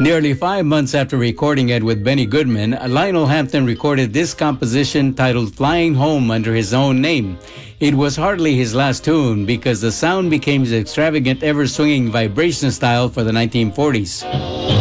Nearly 5 months after recording it with Benny Goodman, Lionel Hampton recorded this composition titled Flying Home under his own name. It was hardly his last tune because the sound became his extravagant, ever-swinging vibration style for the 1940s.